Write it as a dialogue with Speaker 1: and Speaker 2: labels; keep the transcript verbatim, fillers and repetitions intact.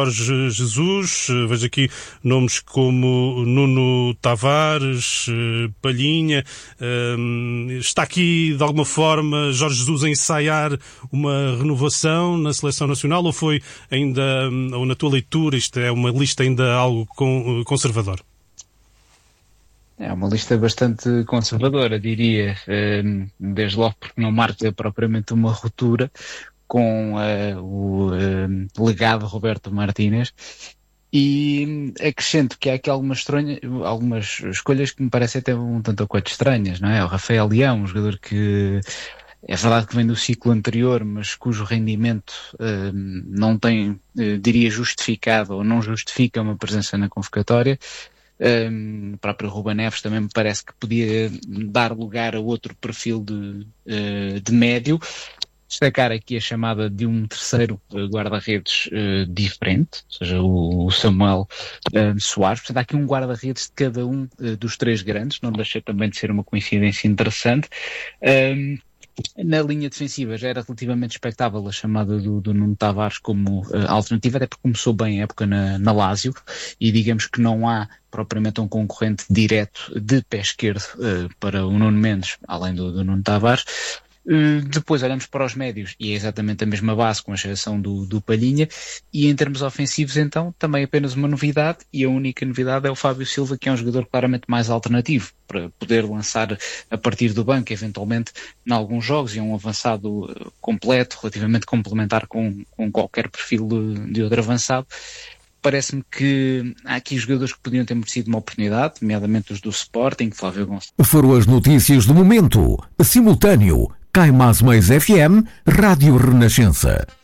Speaker 1: Jorge Jesus, vejo aqui nomes como Nuno Tavares, Palhinha. Está aqui, de alguma forma, Jorge Jesus a ensaiar uma renovação na Seleção Nacional, ou foi ainda, ou na tua leitura, isto é uma lista ainda algo conservadora?
Speaker 2: É uma lista bastante conservadora, diria, desde logo porque não marca propriamente uma ruptura com uh, o uh, legado de Roberto Martínez, e acrescento que há aqui algumas, estranha, algumas escolhas que me parecem até um tanto ou quanto estranhas, não é? O Rafael Leão, um jogador que é verdade que vem do ciclo anterior, mas cujo rendimento uh, não tem, uh, diria, justificado ou não justifica uma presença na convocatória. Um, o próprio Ruben Neves também me parece que podia dar lugar a outro perfil de, uh, de médio. Destacar aqui a chamada de um terceiro uh, guarda-redes uh, diferente, ou seja, o, o Samuel uh, Soares. Portanto, há aqui um guarda-redes de cada um uh, dos três grandes, não deixa também de ser uma coincidência interessante. Um, Na linha defensiva já era relativamente expectável a chamada do, do Nuno Tavares como uh, alternativa, até porque começou bem a época na, na Lazio, e digamos que não há propriamente um concorrente direto de pé esquerdo uh, para o Nuno Mendes, além do, do Nuno Tavares. Uh, depois olhamos para os médios e é exatamente a mesma base, com a exceção do, do Palhinha, e em termos ofensivos então também apenas uma novidade, e a única novidade é o Fábio Silva, que é um jogador claramente mais alternativo para poder lançar a partir do banco eventualmente em alguns jogos, e é um avançado uh, completo, relativamente complementar com, com qualquer perfil de, de outro avançado. Parece-me que há aqui jogadores que podiam ter merecido uma oportunidade, nomeadamente os do Sporting, Flávio Gonçalves.
Speaker 3: Foram as notícias do momento, simultâneo, Caimás Mais F M, Rádio Renascença.